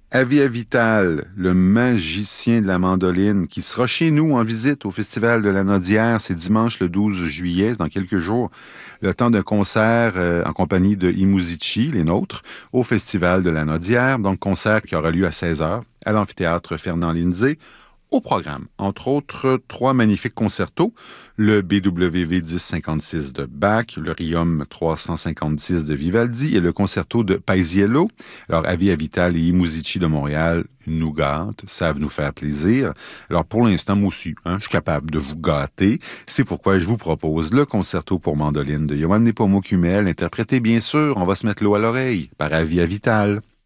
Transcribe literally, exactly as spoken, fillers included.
Avia Vital, le magicien de la mandoline, qui sera chez nous en visite au Festival de la Nodière. C'est dimanche le douze juillet, dans quelques jours, le temps d'un concert euh, en compagnie de Imuzici, les nôtres, au Festival de la Nodière. Donc, concert qui aura lieu à seize heures à l'amphithéâtre Fernand-Lindsay. Au programme, entre autres, trois magnifiques concertos, le B W V dix cinquante-six de Bach, le Riom trois cent cinquante-six de Vivaldi et le concerto de Paisiello. Alors, Avia Vital et Imuzici de Montréal nous gâtent, savent nous faire plaisir. Alors, pour l'instant, moi aussi, hein, je suis capable de vous gâter. C'est pourquoi je vous propose le concerto pour mandoline de Johann Nepomuceno Kumel, interprété bien sûr, on va se mettre l'eau à l'oreille, par Avia Vital.